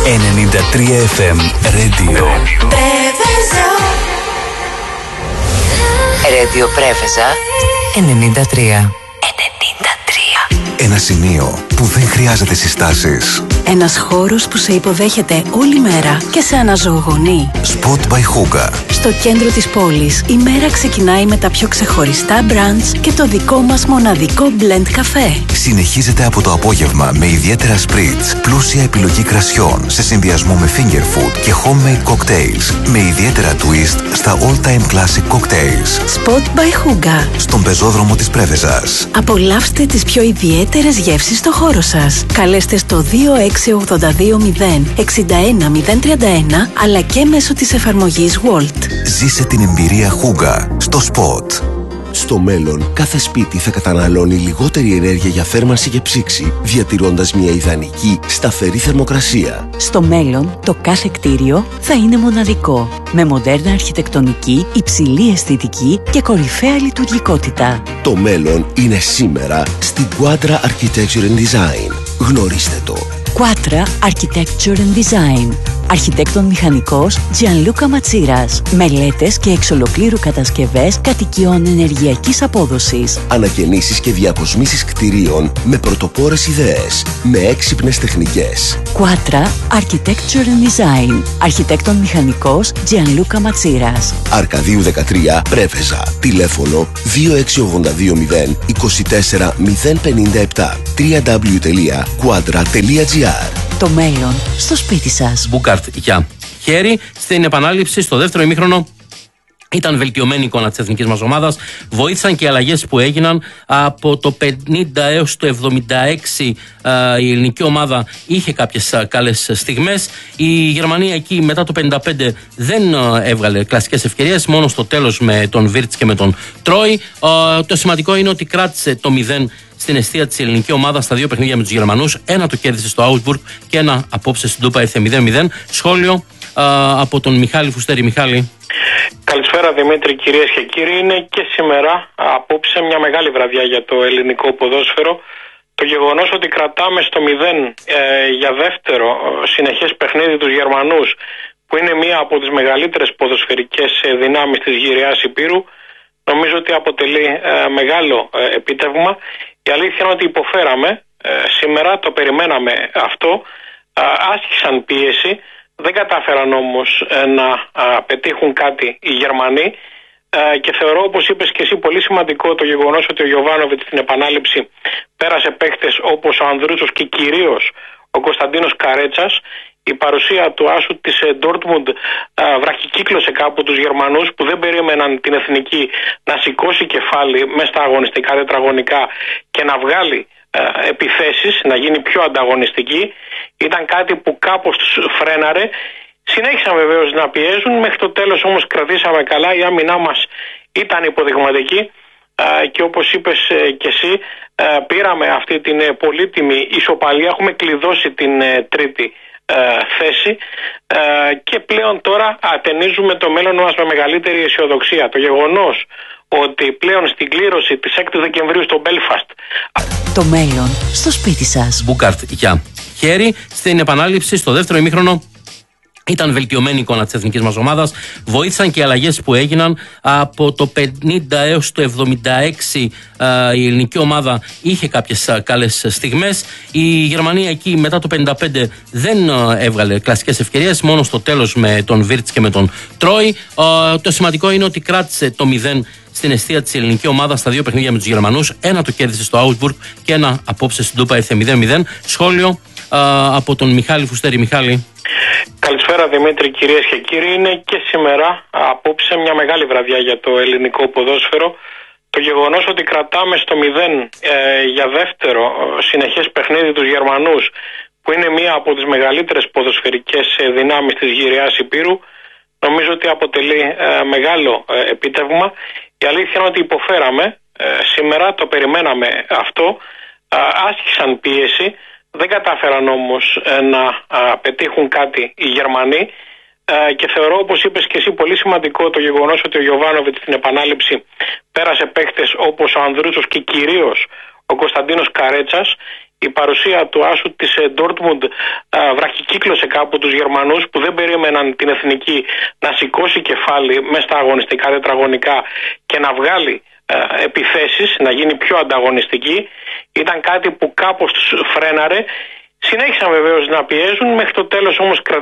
93 FM Radio. Radio Πρέφεζα 93. Ένα σημείο που δεν χρειάζεται συστάσεις. Ένας χώρος που σε υποδέχεται όλη μέρα και σε αναζωογονεί. Spot by Hookah. Στο κέντρο της πόλης, η μέρα ξεκινάει με τα πιο ξεχωριστά brunch και το δικό μας μοναδικό blend καφέ. Συνεχίζεται από το απόγευμα με ιδιαίτερα spritz, πλούσια επιλογή κρασιών σε συνδυασμό με finger food και homemade cocktails με ιδιαίτερα twist στα all-time classic cocktails. Spot by Hookah. Στον πεζόδρομο της Πρέφεζας. Απολαύστε τις πιο ιδιαίτερες γεύσεις στο χώρο σας. Καλέστε στο 2682 061 031 αλλά και μέσω της εφαρμογής Walt. Ζήσε την εμπειρία Hookah στο Spot. Στο μέλλον, κάθε σπίτι θα καταναλώνει λιγότερη ενέργεια για θέρμανση και ψήξη, διατηρώντας μια ιδανική, σταθερή θερμοκρασία. Στο μέλλον, το κάθε κτίριο θα είναι μοναδικό, με μοντέρνα αρχιτεκτονική, υψηλή αισθητική και κορυφαία λειτουργικότητα. Το μέλλον είναι σήμερα στην Quadra Architecture and Design. Γνωρίστε το. Quadra Architecture and Design. Αρχιτέκτον μηχανικός Gianluca Ματσίρας. Μελέτες και εξ ολοκλήρου κατασκευές κατοικιών ενεργειακής απόδοσης. Ανακαινήσεις και διακοσμήσεις κτηρίων με πρωτοπόρες ιδέες, με έξυπνες τεχνικές. Quadra Architecture and Design. Αρχιτέκτον μηχανικός Gianluca Ματσίρας. Αρκαδίου 13, Πρέφεζα. Τηλέφωνο 2682 024 057. www.quadra.gr. Το μέλλον στο σπίτι σας. Μπούκαρτ για χέρι. Στην επανάληψη, στο δεύτερο ημίχρονο, ήταν βελτιωμένη η εικόνα της εθνικής μας ομάδας. Βοήθησαν και οι αλλαγές που έγιναν. Από το 50 έως το 76 η ελληνική ομάδα είχε κάποιες καλές στιγμές. Η Γερμανία εκεί μετά το 55 δεν έβγαλε κλασικές ευκαιρίες. Μόνο στο τέλος με τον Βίρτς και με τον Τρόι. Το σημαντικό είναι ότι κράτησε το 0 στην εστία της ελληνική ομάδα στα δύο παιχνίδια με τους Γερμανούς. Ένα το κέρδισε στο Augsburg και ένα απόψε στην Τούπα ήρθε 0-0. Σχόλιο από τον Μιχάλη Φουστέρη. Μιχάλη. Καλησπέρα Δημήτρη, κυρίες και κύριοι. Είναι και σήμερα απόψε μια μεγάλη βραδιά για το ελληνικό ποδόσφαιρο. Το γεγονός ότι κρατάμε στο 0 για δεύτερο συνεχές παιχνίδι τους Γερμανούς, που είναι μία από τις μεγαλύτερες ποδοσφαιρικές δυνάμεις της γυριάς Υπήρου, νομίζω ότι αποτελεί μεγάλο επίτευγμα. Η αλήθεια είναι ότι υποφέραμε σήμερα, το περιμέναμε αυτό, άσκησαν πίεση, δεν κατάφεραν όμως να πετύχουν κάτι οι Γερμανοί και θεωρώ, όπως είπες και εσύ, πολύ σημαντικό το γεγονός ότι ο Γιοβάνοβιτς στην επανάληψη πέρασε παίχτες όπως ο Ανδρούτσος και κυρίως ο Κωνσταντίνος Καρέτσας. Η παρουσία του άσου της Ντόρτμουντ βραχικύκλωσε κάπου τους Γερμανούς που δεν περίμεναν την εθνική να σηκώσει κεφάλι μέσα στα αγωνιστικά τετραγωνικά και να βγάλει επιθέσεις, να γίνει πιο ανταγωνιστική. Ήταν κάτι που κάπως τους φρέναρε. Συνέχισαν βεβαίως να πιέζουν, μέχρι το τέλος όμως κρατήσαμε καλά, η άμυνά μας ήταν υποδειγματική και όπως είπες και εσύ, πήραμε αυτή την πολύτιμη ισοπαλία, έχουμε κλειδώσει την τρίτη θέση και πλέον τώρα ατενίζουμε το μέλλον μας με μεγαλύτερη αισιοδοξία. Το γεγονός ότι πλέον στην κλήρωση της 6ης Δεκεμβρίου στο Μπέλφαστ. Το μέλλον στο σπίτι σας. Μπούκαρτ για χέρι. Στην επανάληψη, στο δεύτερο ημίχρονο, ήταν βελτιωμένη η εικόνα της εθνικής μας ομάδας. Βοήθησαν και οι αλλαγές που έγιναν. Από το 50 έως το 76 η ελληνική ομάδα είχε κάποιες καλές στιγμές. Η Γερμανία εκεί μετά το 55 δεν έβγαλε κλασικές ευκαιρίες. Μόνο στο τέλος με τον Βίρτς και με τον Τρόι. Το σημαντικό είναι ότι κράτησε το 0 στην εστία της ελληνική ομάδα στα δύο παιχνίδια με τους Γερμανούς. Ένα το κέρδισε στο Augsburg και ένα απόψε στην Τούπα ήρθε 0-0. Σχόλιο από τον Μιχάλη Φουστέρη. Μιχάλη. Καλησπέρα Δημήτρη, κυρίες και κύριοι. Είναι και σήμερα απόψε μια μεγάλη βραδιά για το ελληνικό ποδόσφαιρο. Το γεγονός ότι κρατάμε στο 0 για δεύτερο συνεχές παιχνίδι τους Γερμανούς, που είναι μία από τις μεγαλύτερες ποδοσφαιρικές δυνάμεις της γυριάς Υπήρου, νομίζω ότι αποτελεί μεγάλο επίτευγμα. Η αλήθεια είναι ότι υποφέραμε σήμερα, το περιμέναμε αυτό, άσκησαν πίεση, δεν κατάφεραν όμως να πετύχουν κάτι οι Γερμανοί και θεωρώ, όπως είπες και εσύ, πολύ σημαντικό το γεγονός ότι ο Γιοβάνοβιτς στην επανάληψη πέρασε παίχτες όπως ο Ανδρούτσος και κυρίως ο Κωνσταντίνος Καρέτσας. η παρουσία του άσου της Ντόρτμουντ βραχικύκλωσε κάπου τους Γερμανούς που δεν περίμεναν την εθνική να σηκώσει κεφάλι μέσα στα αγωνιστικά τετραγωνικά και να βγάλει επιθέσεις, να γίνει πιο ανταγωνιστική. Ήταν κάτι που κάπως τους φρέναρε. Συνέχισαν βεβαίως να πιέζουν, μέχρι το τέλος όμως